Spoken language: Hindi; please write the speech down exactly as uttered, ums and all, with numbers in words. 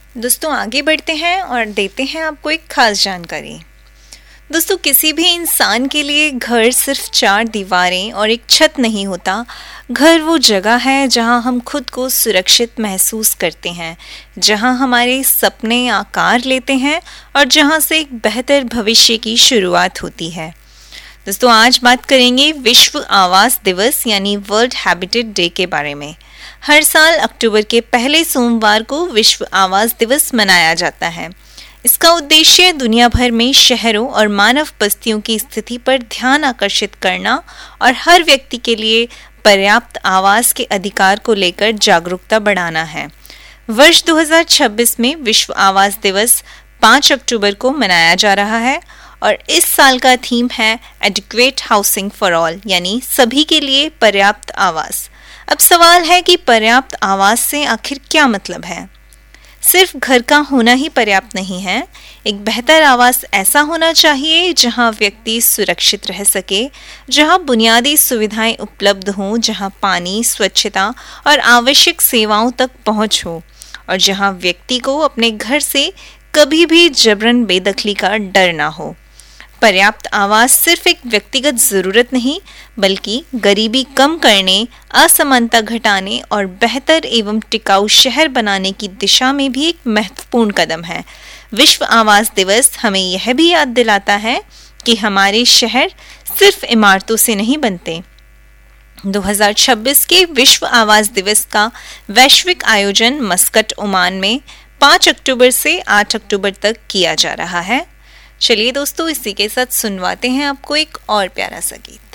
दोस्तों आगे बढ़ते हैं और देते हैं आपको एक खास जानकारी। दोस्तों किसी भी इंसान के लिए घर सिर्फ चार दीवारें और एक छत नहीं होता। घर वो जगह है जहां हम खुद को सुरक्षित महसूस करते हैं, जहां हमारे सपने आकार लेते हैं और जहां से एक बेहतर भविष्य की शुरुआत होती है। दोस्तों आज बात करेंगे विश्व आवास दिवस यानी वर्ल्ड हैबिटेट डे के बारे में। हर साल अक्टूबर के पहले सोमवार को विश्व आवास दिवस मनाया जाता है। इसका उद्देश्य दुनिया भर में शहरों और मानव बस्तियों की स्थिति पर ध्यान आकर्षित करना और हर व्यक्ति के लिए पर्याप्त आवास के अधिकार को लेकर जागरूकता बढ़ाना है। वर्ष दो हज़ार छब्बीस में विश्व आवास दिवस पाँच अक्टूबर को मनाया जा रहा है और इस साल का थीम है एडिक्वेट हाउसिंग फॉर ऑल यानी सभी के लिए पर्याप्त आवास। अब सवाल है कि पर्याप्त आवास से आखिर क्या मतलब है? सिर्फ घर का होना ही पर्याप्त नहीं है। एक बेहतर आवास ऐसा होना चाहिए जहां व्यक्ति सुरक्षित रह सके, जहां बुनियादी सुविधाएं उपलब्ध हों, जहां पानी, स्वच्छता और आवश्यक सेवाओं तक पहुंच हो और जहां व्यक्ति को अपने घर से कभी भी जबरन बेदखली का डर ना हो। पर्याप्त आवास सिर्फ एक व्यक्तिगत ज़रूरत नहीं, बल्कि गरीबी कम करने, असमानता घटाने और बेहतर एवं टिकाऊ शहर बनाने की दिशा में भी एक महत्वपूर्ण कदम है। विश्व आवास दिवस हमें यह भी याद दिलाता है कि हमारे शहर सिर्फ इमारतों से नहीं बनते। दो हज़ार छब्बीस के विश्व आवास दिवस का वैश्विक आयोजन मस्कट, ओमान में पाँच अक्टूबर से आठ अक्टूबर तक किया जा रहा है। चलिए दोस्तों इसी के साथ सुनवाते हैं आपको एक और प्यारा सा गीत।